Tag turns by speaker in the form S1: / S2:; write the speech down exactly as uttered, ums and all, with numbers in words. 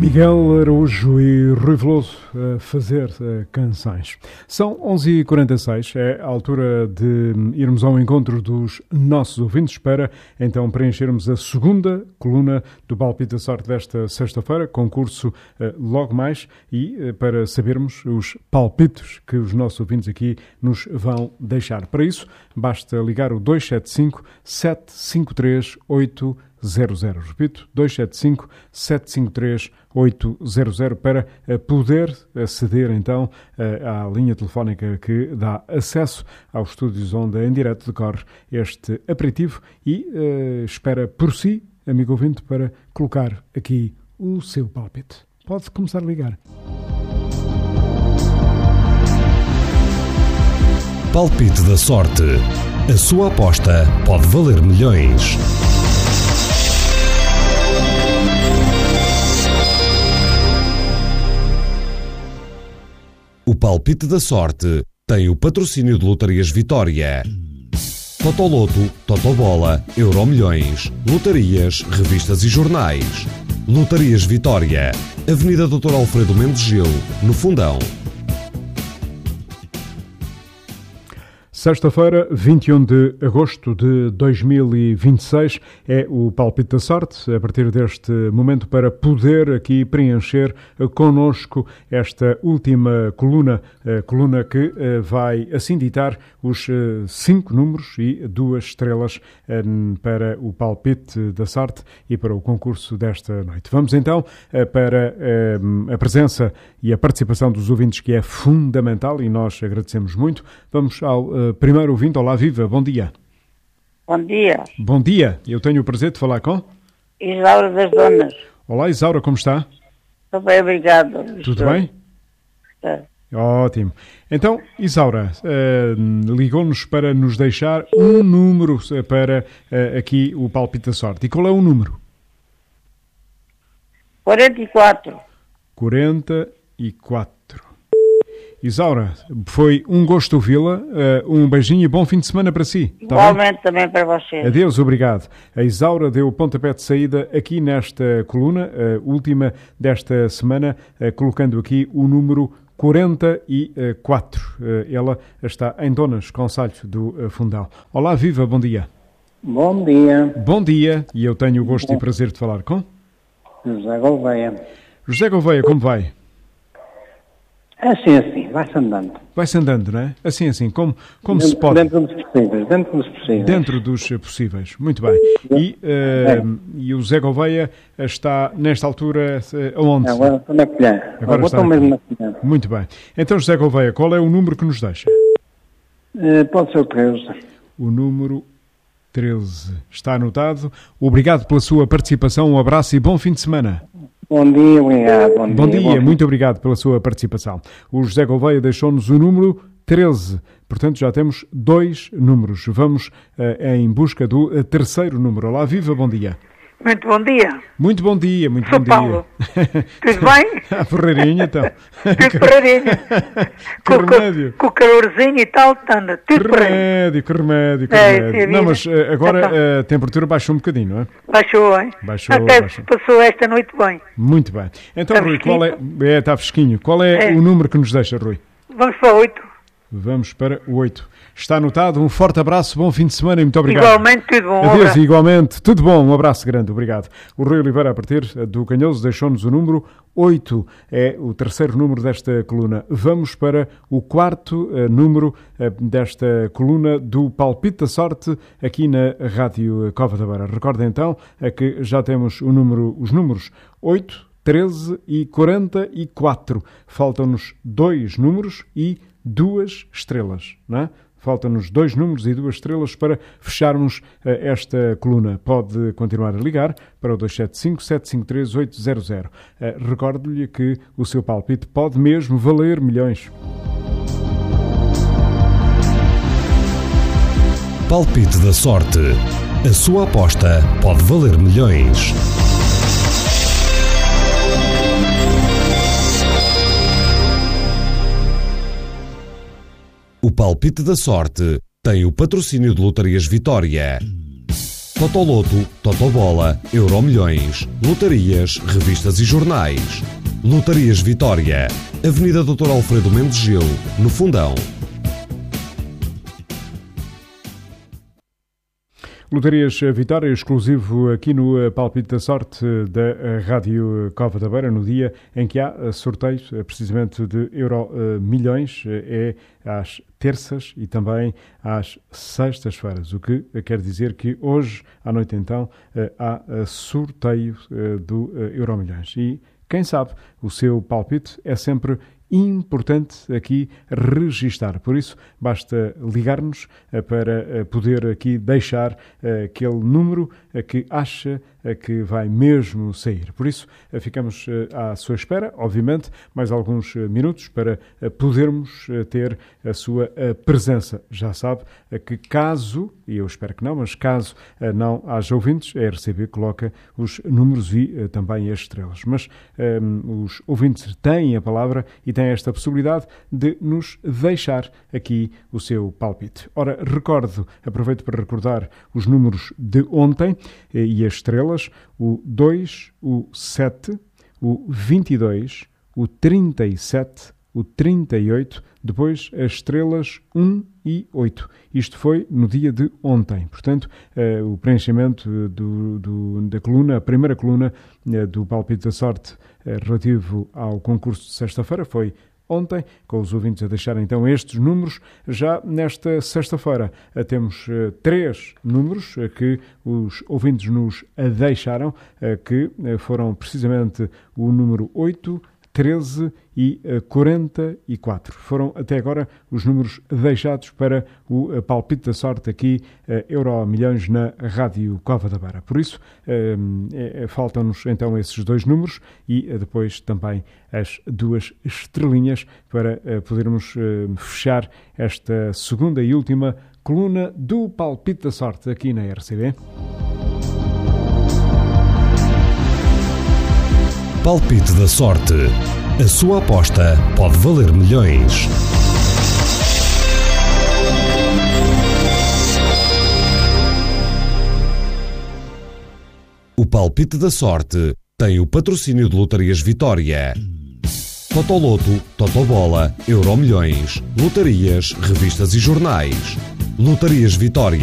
S1: Miguel Araújo e Rui Veloso a fazer uh, canções. São onze e quarenta e seis, é a altura de irmos ao encontro dos nossos ouvintes para então preenchermos a segunda coluna do Palpite da Sorte desta sexta-feira, concurso uh, logo mais, e uh, para sabermos os palpites que os nossos ouvintes aqui nos vão deixar. Para isso, basta ligar o dois sete cinco, sete cinco três, oito zero zero. Repito, dois sete cinco, sete cinco três, oito zero zero para poder aceder então à linha telefónica que dá acesso aos estúdios onde em direto decorre este aperitivo e uh, espera por si, amigo ouvinte, para colocar aqui o seu palpite. Pode começar a ligar.
S2: Palpite da Sorte. A sua aposta pode valer milhões. O Palpite da Sorte tem o patrocínio de Lotarias Vitória. Totoloto, Totobola, Euromilhões, lotarias, revistas e jornais. Lotarias Vitória, Avenida doutor Alfredo Mendes Gil, no Fundão.
S1: Sexta-feira, vinte e um de agosto de dois mil e vinte e seis, é o Palpite da Sorte, a partir deste momento, para poder aqui preencher connosco esta última coluna, a coluna que vai assim ditar os cinco números e duas estrelas para o Palpite da Sorte e para o concurso desta noite. Vamos então para a presença e a participação dos ouvintes, que é fundamental e nós agradecemos muito. Vamos ao primeiro ouvinte. Olá, viva, bom dia.
S3: Bom dia.
S1: Bom dia, eu tenho o prazer de falar com...
S3: Isaura das Donas.
S1: Olá, Isaura, como está?
S3: Estou bem, obrigado.
S1: Tudo
S3: Estou.
S1: bem?
S3: É.
S1: Ótimo. Então, Isaura, uh, ligou-nos para nos deixar um número para uh, aqui o Palpite da Sorte. E qual é o número?
S3: quarenta e quatro.
S1: quarenta e quatro. Isaura, foi um gosto ouvi-la, uh, um beijinho e bom fim de semana para si.
S3: Igualmente também para vocês.
S1: Adeus, obrigado. A Isaura deu o pontapé de saída aqui nesta coluna, a última desta semana, uh, colocando aqui o número quarenta e quatro. Uh, ela está em Donas, concelho do uh, Fundão. Olá, viva, bom dia.
S4: Bom dia.
S1: Bom dia, e eu tenho o gosto bom. e prazer de falar com...
S4: José Gouveia.
S1: José Gouveia, como vai?
S4: Assim, assim, vai-se andando.
S1: Vai-se andando, não é? Assim, assim, como, como
S4: dentro,
S1: se pode...
S4: Dentro dos possíveis, dentro dos possíveis.
S1: Dentro dos possíveis, muito bem. E, uh, é. e o Zé Gouveia está, nesta altura, uh, onde?
S4: Agora estou na colher.
S1: Agora
S4: estou mesmo na colher.
S1: Muito bem. Então, José Gouveia, qual é o número que nos deixa?
S4: Uh, pode ser o treze.
S1: O número treze. Está anotado. Obrigado pela sua participação, um abraço e bom fim de semana.
S4: Bom dia, obrigado. Bom,
S1: bom dia, dia.
S4: Bom
S1: muito obrigado pela sua participação. O José Gouveia deixou-nos o número treze, portanto já temos dois números. Vamos uh, em busca do uh, terceiro número. Olá, viva, bom dia.
S3: Muito bom dia.
S1: Muito bom dia, muito
S3: Sou
S1: bom
S3: Paulo.
S1: dia.
S3: Tudo bem?
S1: A ferreirinha, então.
S3: Tudo ferreirinha.
S1: Que remédio.
S3: Com o calorzinho e tal, tanda. Tudo
S1: que remédio, que remédio, que
S3: é,
S1: remédio. É não, mas uh, agora então, a temperatura baixou um bocadinho, não é?
S3: Baixou, hein?
S1: Baixou,
S3: Até
S1: baixou.
S3: passou esta noite bem.
S1: Muito bem. Então,
S3: está
S1: Rui,
S3: fresquinho?
S1: qual é... É, está fresquinho. Qual é, é o número que nos deixa, Rui?
S3: Vamos para oito.
S1: Vamos para o oito. Está anotado. Um forte abraço, bom fim de semana e muito obrigado.
S3: Igualmente, tudo bom.
S1: Adeus,
S3: abraço.
S1: igualmente. Tudo bom. Um abraço grande. Obrigado. O Rui Oliveira, a partir do Canhoso, deixou-nos o número oito. É o terceiro número desta coluna. Vamos para o quarto uh, número uh, desta coluna do Palpite da Sorte aqui na Rádio Cova da Beira. Recordem então uh, que já temos o número, os números oito, treze e quarenta e quatro. Faltam-nos dois números e duas estrelas, não é? Faltam-nos dois números e duas estrelas para fecharmos uh, esta coluna. Pode continuar a ligar para o dois sete cinco, sete cinco três, oito zero zero. Uh, recordo-lhe que o seu palpite pode mesmo valer milhões.
S2: Palpite da Sorte. A sua aposta pode valer milhões. O Palpite da Sorte tem o patrocínio de Lotarias Vitória. Totoloto, Totobola, Euromilhões, lotarias, revistas e jornais. Lotarias Vitória, Avenida doutor Alfredo Mendes Gil, no Fundão.
S1: Lotarias Vitória, exclusivo aqui no Palpite da Sorte da Rádio Cova da Beira, no dia em que há sorteio precisamente de Euromilhões, é às terças e também às sextas-feiras, o que quer dizer que hoje à noite então há sorteio do Euromilhões. E quem sabe, o seu palpite é sempre importante aqui registar. Por isso, basta ligar-nos para poder aqui deixar aquele número que acha que vai mesmo sair. Por isso, ficamos à sua espera, obviamente, mais alguns minutos para podermos ter a sua presença. Já sabe que caso, e eu espero que não, mas caso não haja ouvintes, a R C B coloca os números e também as estrelas. Mas um, os ouvintes têm a palavra e têm esta possibilidade de nos deixar aqui o seu palpite. Ora, recordo, aproveito para recordar os números de ontem e as estrelas, o dois, o sete, o vinte e dois, o trinta e sete, o trinta e oito, depois as estrelas um e oito. Isto foi no dia de ontem. Portanto, uh, o preenchimento do, do, da coluna, a primeira coluna uh, do Palpite da Sorte uh, relativo ao concurso de sexta-feira foi ontem, com os ouvintes a deixarem então estes números. Já nesta sexta-feira uh, temos uh, três números uh, que os ouvintes nos uh, deixaram, uh, que uh, foram precisamente o número oito, treze e quarenta e quatro. Foram até agora os números deixados para o Palpite da Sorte aqui, Euromilhões na Rádio Cova da Beira. Por isso, é, faltam-nos então esses dois números e depois também as duas estrelinhas para podermos fechar esta segunda e última coluna do Palpite da Sorte aqui na R C B.
S2: Palpite da Sorte. A sua aposta pode valer milhões. O Palpite da Sorte tem o patrocínio de Lotarias Vitória. Totoloto, Totobola, Euromilhões, lotarias, revistas e jornais. Lotarias Vitória.